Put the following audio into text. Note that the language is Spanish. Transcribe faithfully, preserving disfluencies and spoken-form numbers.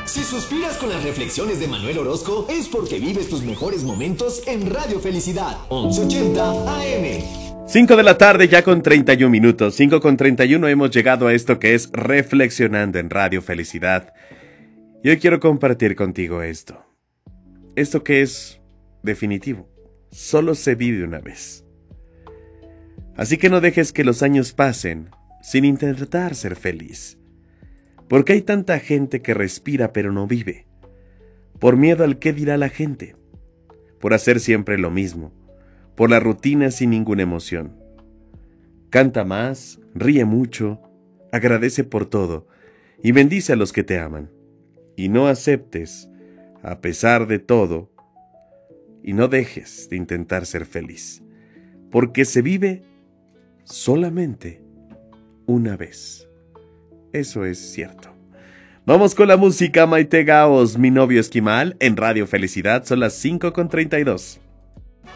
Si suspiras con las reflexiones de Manuel Orozco, es porque vives tus mejores momentos en Radio Felicidad, once ochenta A M. cinco de la tarde ya con treinta y un minutos. cinco con treinta y uno hemos llegado a esto que es Reflexionando en Radio Felicidad. Y hoy quiero compartir contigo esto. Esto que es definitivo. Solo se vive una vez. Así que no dejes que los años pasen sin intentar ser feliz. Porque hay tanta gente que respira pero no vive. Por miedo al qué dirá la gente. Por hacer siempre lo mismo. Por la rutina sin ninguna emoción. Canta más, ríe mucho, agradece por todo y bendice a los que te aman. Y no aceptes, a pesar de todo, y no dejes de intentar ser feliz. Porque se vive solamente una vez. Eso es cierto. Vamos con la música. Maite Gaos, Mi novio esquimal, en Radio Felicidad. Son las cinco con treinta y dos.